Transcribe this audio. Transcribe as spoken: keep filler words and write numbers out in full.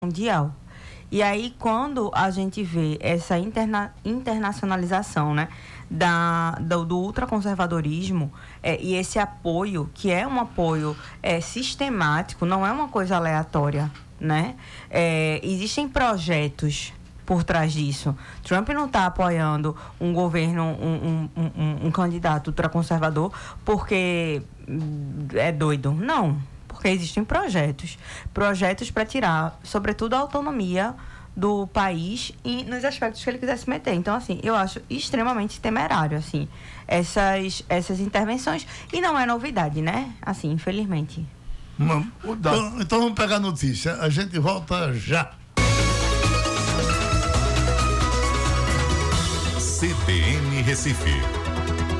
mundial. E aí, quando a gente vê essa interna, internacionalização, né, da, do, do ultraconservadorismo é, e esse apoio, que é um apoio é, sistemático, não é uma coisa aleatória, né? É, existem projetos por trás disso. Trump não está apoiando um governo, um, um, um, um candidato ultraconservador porque é doido. Não. Porque existem projetos. Projetos para tirar, sobretudo, a autonomia do país e nos aspectos que ele quiser se meter. Então, assim, eu acho extremamente temerário, assim, essas, essas intervenções. E não é novidade, né? Assim, infelizmente. Então, então vamos pegar a notícia. A gente volta já. C B N Recife.